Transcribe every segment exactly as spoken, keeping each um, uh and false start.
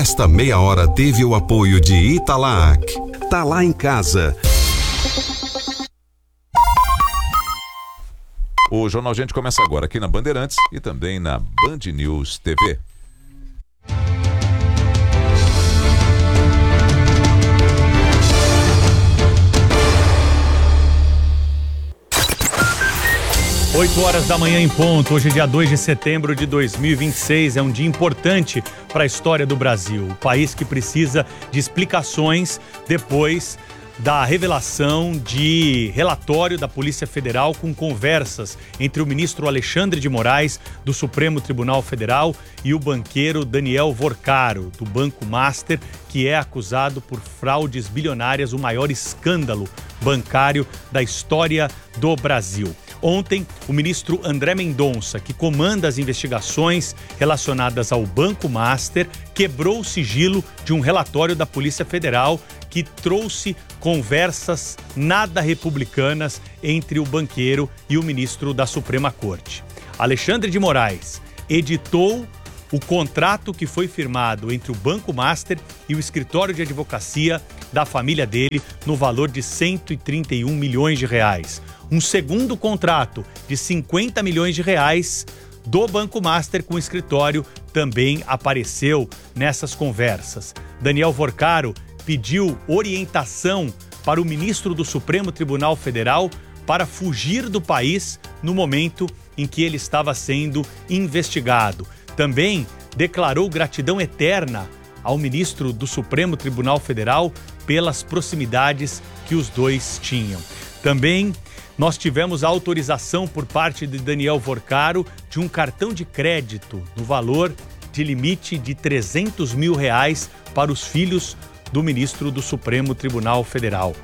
Esta meia hora teve o apoio de Italac. Tá lá em casa. O Jornal Gente começa agora aqui na Bandeirantes e também na Band News T V. oito horas da manhã em ponto. Hoje é dia dois de setembro de dois mil e vinte e seis. É um dia importante para a história do Brasil. O país que precisa de explicações depois da revelação de relatório da Polícia Federal com conversas entre o ministro Alexandre de Moraes, do Supremo Tribunal Federal, e o banqueiro Daniel Vorcaro, do Banco Master, que é acusado por fraudes bilionárias, o maior escândalo bancário da história do Brasil. Ontem, o ministro André Mendonça, que comanda as investigações relacionadas ao Banco Master, quebrou o sigilo de um relatório da Polícia Federal que trouxe conversas nada republicanas entre o banqueiro e o ministro da Suprema Corte. Alexandre de Moraes editou o contrato que foi firmado entre o Banco Master e o escritório de advocacia da família dele no valor de cento e trinta e um milhões de reais. Um segundo contrato de cinquenta milhões de reais do Banco Master com o escritório também apareceu nessas conversas. Daniel Vorcaro pediu orientação para o ministro do Supremo Tribunal Federal para fugir do país no momento em que ele estava sendo investigado. Também declarou gratidão eterna ao ministro do Supremo Tribunal Federal pelas proximidades que os dois tinham. Também nós tivemos a autorização por parte de Daniel Vorcaro de um cartão de crédito no valor de limite de trezentos mil reais para os filhos do ministro do Supremo Tribunal Federal.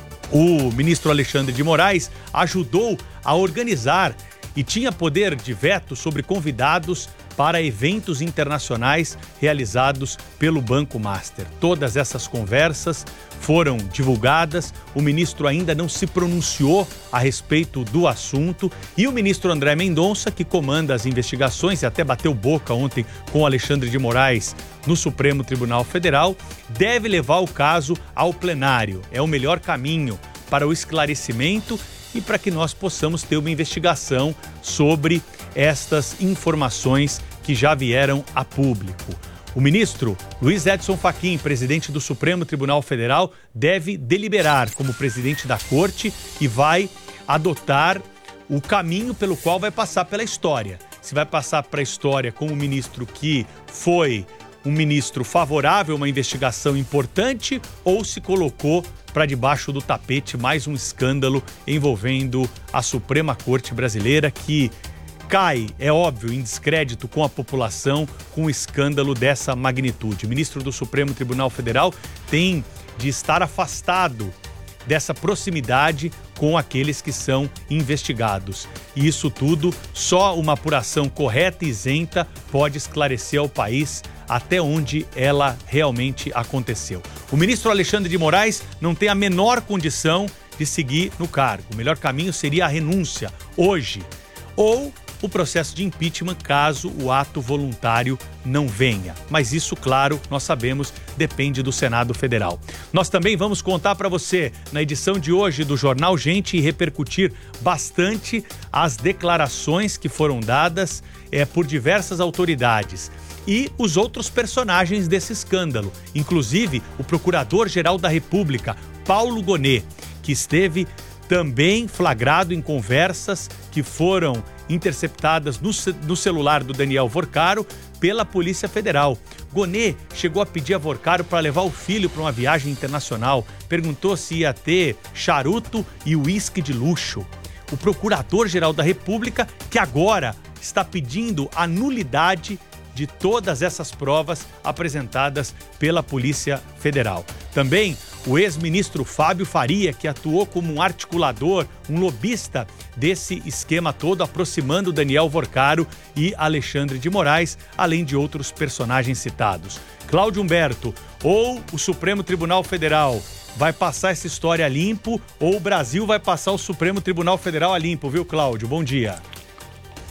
O ministro Alexandre de Moraes ajudou a organizar e tinha poder de veto sobre convidados para eventos internacionais realizados pelo Banco Master. Todas essas conversas foram divulgadas, o ministro ainda não se pronunciou a respeito do assunto e o ministro André Mendonça, que comanda as investigações e até bateu boca ontem com Alexandre de Moraes no Supremo Tribunal Federal, deve levar o caso ao plenário. É o melhor caminho para o esclarecimento e para que nós possamos ter uma investigação sobre estas informações que já vieram a público. O ministro Luiz Edson Fachin, presidente do Supremo Tribunal Federal, deve deliberar como presidente da Corte e vai adotar o caminho pelo qual vai passar pela história. Se vai passar para a história como um ministro que foi um ministro favorável a uma investigação importante ou se colocou para debaixo do tapete mais um escândalo envolvendo a Suprema Corte Brasileira, que cai, é óbvio, em descrédito com a população com um escândalo dessa magnitude. O ministro do Supremo Tribunal Federal tem de estar afastado dessa proximidade com aqueles que são investigados. E isso tudo, só uma apuração correta e isenta pode esclarecer ao país até onde ela realmente aconteceu. O ministro Alexandre de Moraes não tem a menor condição de seguir no cargo. O melhor caminho seria a renúncia, hoje, ou o processo de impeachment caso o ato voluntário não venha. Mas isso, claro, nós sabemos, depende do Senado Federal. Nós também vamos contar para você, na edição de hoje do Jornal Gente, e repercutir bastante as declarações que foram dadas é, por diversas autoridades e os outros personagens desse escândalo, inclusive o Procurador-Geral da República, Paulo Gonet, que esteve também flagrado em conversas que foram interceptadas no, no celular do Daniel Vorcaro pela Polícia Federal. Gonet chegou a pedir a Vorcaro para levar o filho para uma viagem internacional, perguntou se ia ter charuto e uísque de luxo. O Procurador-Geral da República, que agora está pedindo a nulidade de todas essas provas apresentadas pela Polícia Federal. Também o ex-ministro Fábio Faria, que atuou como um articulador, um lobista desse esquema todo, aproximando Daniel Vorcaro e Alexandre de Moraes, além de outros personagens citados. Cláudio Humberto, ou o Supremo Tribunal Federal vai passar essa história a limpo, ou o Brasil vai passar o Supremo Tribunal Federal a limpo, viu, Cláudio? Bom dia.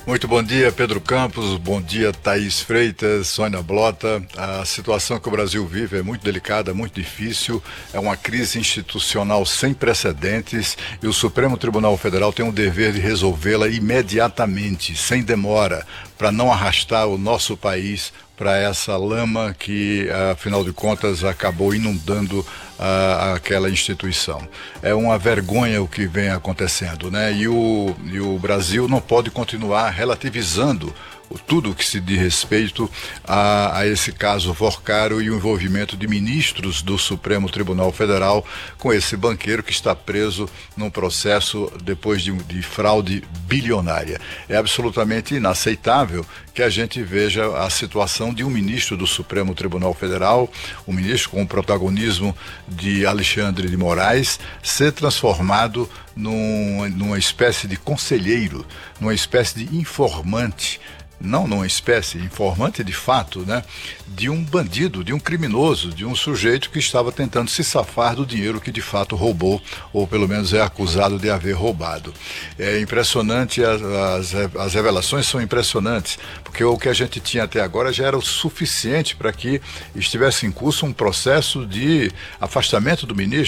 Muito bom dia, Pedro Campos, bom dia, Thaís Freitas, Sônia Blota. A situação que o Brasil vive é muito delicada, muito difícil, é uma crise institucional sem precedentes e o Supremo Tribunal Federal tem o dever de resolvê-la imediatamente, sem demora, para não arrastar o nosso país para essa lama que, afinal de contas, acabou inundando uh, aquela instituição. É uma vergonha o que vem acontecendo, né? E o, e o Brasil não pode continuar relativizando tudo o que se diz respeito a, a esse caso Vorcaro e o envolvimento de ministros do Supremo Tribunal Federal com esse banqueiro que está preso num processo depois de, de fraude bilionária. É absolutamente inaceitável que a gente veja a situação de um ministro do Supremo Tribunal Federal, um ministro com o protagonismo de Alexandre de Moraes, ser transformado num, numa espécie de conselheiro, numa espécie de informante, não numa espécie, informante de fato, né, de um bandido, de um criminoso, de um sujeito que estava tentando se safar do dinheiro que de fato roubou, ou pelo menos é acusado de haver roubado. É impressionante, as, as, as revelações são impressionantes, porque o que a gente tinha até agora já era o suficiente para que estivesse em curso um processo de afastamento do ministro.